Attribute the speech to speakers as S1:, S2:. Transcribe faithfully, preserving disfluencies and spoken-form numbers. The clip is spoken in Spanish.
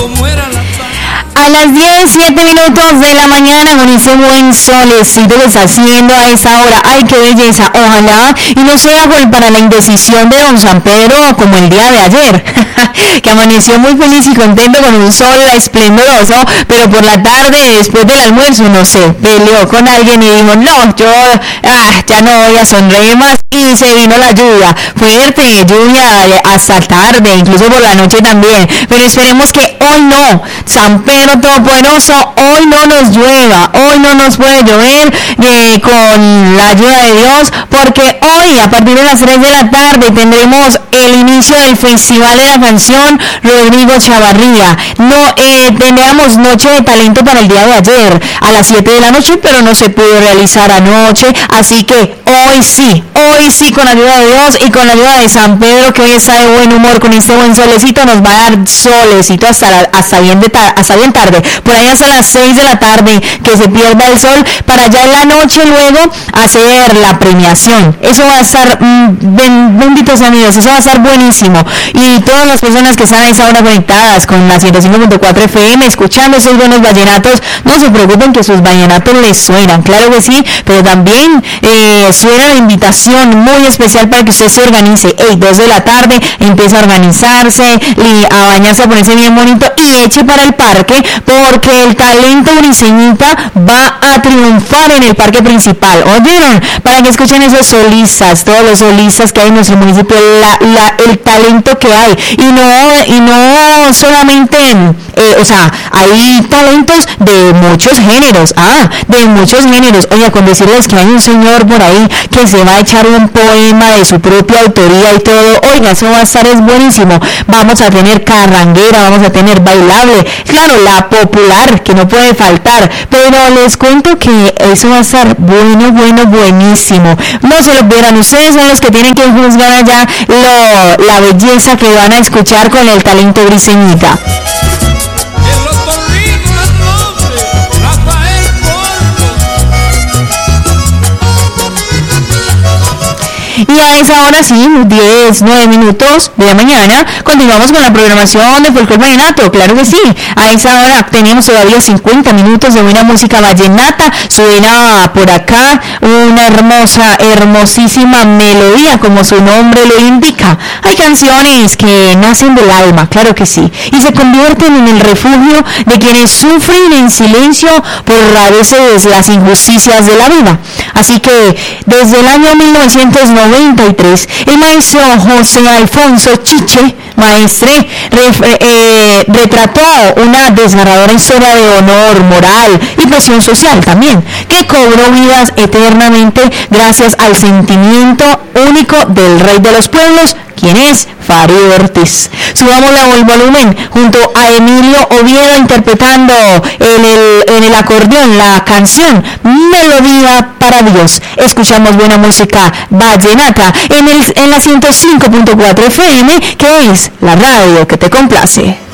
S1: A las diez, siete minutos de la mañana, con ese buen solecito que está haciendo a esa hora. ¡Ay, qué belleza! Ojalá y no sea para la indecisión de don San Pedro como el día de ayer, que amaneció muy feliz y contento con un sol esplendoroso, pero por la tarde, después del almuerzo, no sé, peleó con alguien y dijo, no, yo ah, ya no voy a sonreír más, y se vino la lluvia, fuerte lluvia hasta tarde, incluso por la noche también, pero esperemos que hoy no, San Pedro Todopoderoso, hoy no nos llueva, hoy no nos puede llover eh, con la ayuda de Dios, porque hoy a partir de las tres de la tarde tendremos el inicio del Festival de la Canción Rodrigo Chavarría. No eh, teníamos Noche de Talento para el día de ayer a las siete de la noche, pero no se pudo realizar anoche, así que hoy sí, hoy sí con la ayuda de Dios y con la ayuda de San Pedro, que hoy está de buen humor con este buen solecito, nos va a dar solecito hasta, la, hasta, bien, de ta- hasta bien tarde, por ahí hasta las seis de la tarde que se pierda el sol, para ya en la noche luego hacer la premiación. Eso va a estar, mmm, ben, benditos amigos, eso va a estar buenísimo, y todas las personas que están a esa hora conectadas con la ciento cinco punto cuatro F M escuchando esos buenos vallenatos, no se preocupen que sus vallenatos les suenan, claro que sí, pero también eh, suena la invitación muy especial para que usted se organice. Hey, dos de la tarde empieza a organizarse y a bañarse, a ponerse bien bonito y eche para el parque, porque el talento briseñita va a triunfar en el parque principal. ¿Oyeron? Para que escuchen esos solistas, todos los solistas que hay en nuestro municipio, la, la, el talento que hay, y no, y no solamente, eh, o sea, hay talentos de muchos géneros, ah, de muchos géneros. Oiga, con decirles que hay un señor por ahí que se va a echar un poema de su propia autoría y todo, oiga, eso va a estar, es buenísimo. Vamos a tener carranguera, vamos a tener bailable, claro, la popular, que no puede faltar, pero les cuento que eso va a estar bueno, bueno, buenísimo. No se lo pierdan, ustedes son los que tienen que juzgar allá lo, la belleza que van a escuchar con el talento briseñita. Y a esa hora sí, diez, nueve minutos de la mañana, continuamos con la programación de Folclor Vallenato, claro que sí. A esa hora tenemos todavía cincuenta minutos de buena música vallenata, suena por acá una hermosa, hermosísima melodía, como su nombre lo indica. Hay canciones que nacen del alma, claro que sí, y se convierten en el refugio de quienes sufren en silencio por a veces las injusticias de la vida. Así que desde el año mil novecientos noventa y tres, el maestro José Alfonso Chiche, maestre, ref, eh, retrató una desgarradora historia de honor, moral y presión social también, que cobró vidas eternamente gracias al sentimiento único del rey de los pueblos, quien es Farid Ortiz. Subámosle el volumen junto a Emilio Oviedo interpretando en el, en el acordeón la canción Melodía para Dios. Escuchamos buena música vallenata en, el, en la ciento cinco punto cuatro F M, que es la radio que te complace.